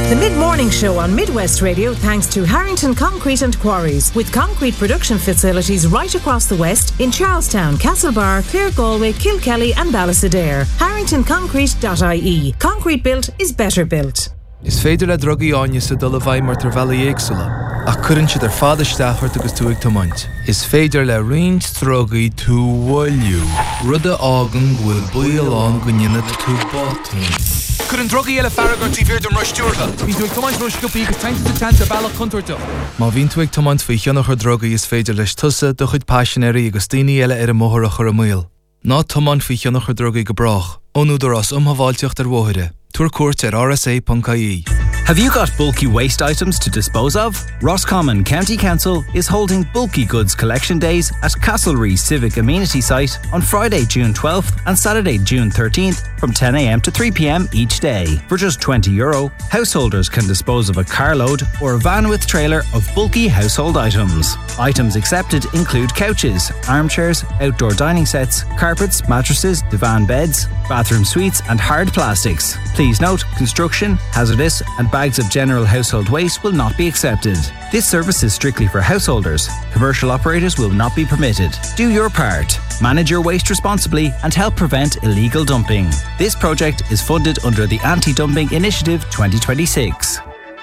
The mid-morning show on Midwest Radio thanks to Harrington Concrete and Quarries, with concrete production facilities right across the West in Charlestown, Castlebar, Clare, Galway, Kilkelly and Ballastadair. HarringtonConcrete.ie. Concrete built is better built. Is féidir le drogaí áine sa dul a bhaid mar tar bheala éagsúla, ach cuireann siad ar fad isteachart agus tú ag tomaint. Is féidir le roinnt drogaí tú bhfuilliú. Rud a ágan bhfuil buailán go nionad tú bátaí. Cuireann drogaí eile faragart í bhír don roistiúrtha. Bhín tú ag tomaint roisciúpaí agus tainte bailach contoirtach. Má bhín tú ag tomaint faoi cheannach ar drogaí is féidir leis tusa do chuid páisinéirí agus daoine eile ar a móthar a chur a míl. Ná tomaint faoi cheannach ar drogaí go brach, ónúidir as umhaváilteocht ar mhóthire. Tour court at rsa.ie. Have you got bulky waste items to dispose of? Roscommon County Council is holding Bulky Goods Collection Days at Castlereagh Civic Amenity Site on Friday, June 12th and Saturday, June 13th from 10 a.m. to 3 p.m. each day. For just €20, householders can dispose of a carload or a van with trailer of bulky household items. Items accepted include couches, armchairs, outdoor dining sets, carpets, mattresses, divan beds, bathroom suites and hard plastics. Please note, construction, hazardous and bags of general household waste will not be accepted. This service is strictly for householders. Commercial operators will not be permitted. Do your part. Manage your waste responsibly and help prevent illegal dumping. This project is funded under the Anti-Dumping Initiative 2026.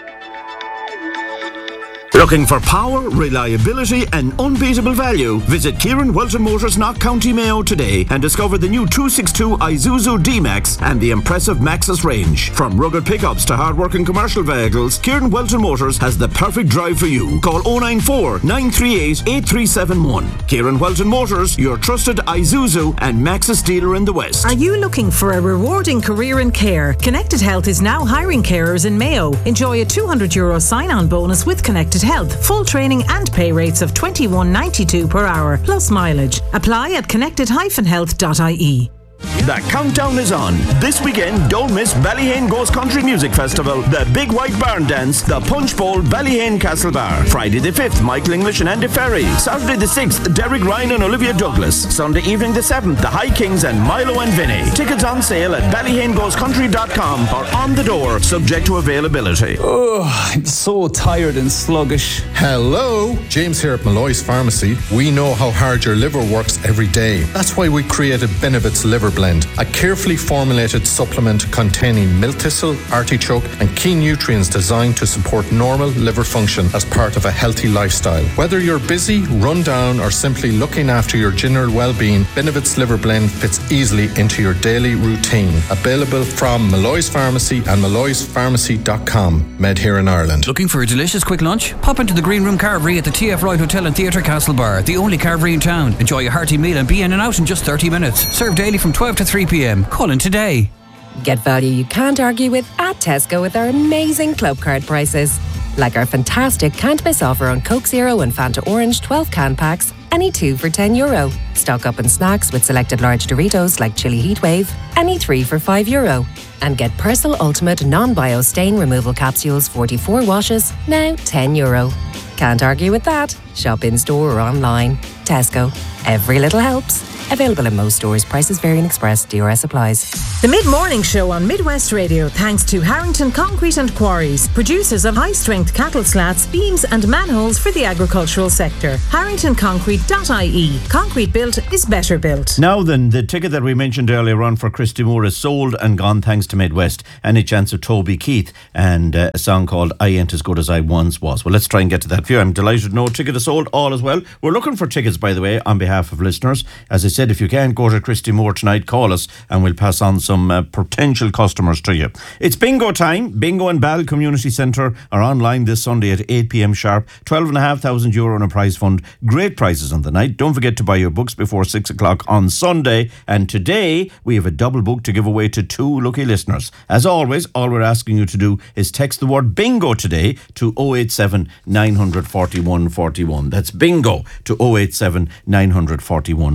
Looking for power, reliability and unbeatable value? Visit Kieran Welton Motors, Knock County Mayo today and discover the new 262 Isuzu D-Max and the impressive Maxus range. From rugged pickups to hard-working commercial vehicles, Kieran Welton Motors has the perfect drive for you. Call 094 938 8371. Kieran Welton Motors, your trusted Isuzu and Maxus dealer in the West. Are you looking for a rewarding career in care? Connected Health is now hiring carers in Mayo. Enjoy a €200 sign-on bonus with Connected Health, full training and pay rates of $21.92 per hour, plus mileage. Apply at connected-health.ie. The countdown is on. This weekend, don't miss Ballyhane Goes Country Music Festival, the Big White Barn Dance, the Punch Bowl, Ballyhane Castle Bar. Friday the 5th, Michael English and Andy Ferry. Saturday the 6th, Derek Ryan and Olivia Douglas. Sunday evening the 7th, the High Kings and Milo and Vinny. Tickets on sale at ballyhanegoescountry.com or on the door, subject to availability. Oh, I'm so tired and sluggish. Hello, James here at Malloy's Pharmacy. We know how hard your liver works every day. That's why we created Benevit's Liver Blend, a carefully formulated supplement containing milk thistle, artichoke and key nutrients designed to support normal liver function as part of a healthy lifestyle. Whether you're busy, run down or simply looking after your general well-being, Benevit's Liver Blend fits easily into your daily routine. Available from Malloy's Pharmacy and malloyspharmacy.com. Made here in Ireland. Looking for a delicious quick lunch? Pop into the Green Room Carvery at the TF Wright Hotel and Theatre Castlebar, the only carvery in town. Enjoy a hearty meal and be in and out in just 30 minutes. Served daily from 12 to 3 p.m. Call in today. Get value you can't argue with at Tesco with our amazing club card prices. Like our fantastic can't miss offer on Coke Zero and Fanta Orange 12 can packs, any two for €10. Stock up on snacks with selected large Doritos like Chili Heatwave, any 3 for €5. And get Persil Ultimate non-bio stain removal capsules 44 washes, now €10. Can't argue with that. Shop in store or online. Tesco. Every little helps. Available in most stores. Prices vary and express. DRS applies. The mid-morning show on Midwest Radio thanks to Harrington Concrete and Quarries, producers of high-strength cattle slats, beams and manholes for the agricultural sector. HarringtonConcrete.ie. Concrete built is better built. Now then, the ticket that we mentioned earlier on for Christy Moore is sold and gone thanks to Midwest. Any chance of Toby Keith and a song called I Ain't As Good As I Once Was. Well, let's try and get to that for you. I'm delighted to know ticket is sold, all as well. We're looking for tickets, by the way, on behalf of listeners. As I said, if you can't go to Christy Moore tonight, call us and we'll pass on some potential customers to you. It's bingo time. Bingo and Ball Community Centre are online this Sunday at 8 p.m. sharp. €12,500 in a prize fund. Great prizes on the night. Don't forget to buy your books before 6 o'clock on Sunday. And today we have a double book to give away to 2 lucky listeners. As always, all we're asking you to do is text the word bingo today to 087 941 41. That's bingo to 087 941 41.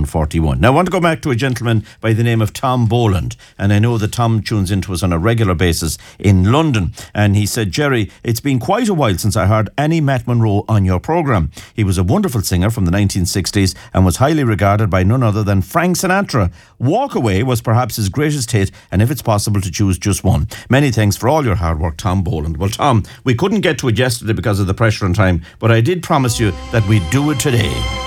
one. Now, I want to go back to a gentleman by the name of Tom Boland. And I know that Tom tunes into us on a regular basis in London. And he said, Jerry, it's been quite a while since I heard Annie Matt Monroe on your programme. He was a wonderful singer from the 1960s and was highly regarded by none other than Frank Sinatra. Walk Away was perhaps his greatest hit, and if it's possible to choose just one. Many thanks for all your hard work, Tom Boland. Well, Tom, we couldn't get to it yesterday because of the pressure on time, but I did promise you that we'd do it today.